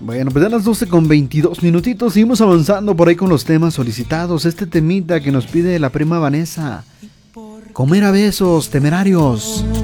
Bueno, pues ya las 12 con 22 minutitos. Seguimos avanzando por ahí con los temas solicitados. Este temita que nos pide la prima Vanessa. Comer a besos, Temerarios.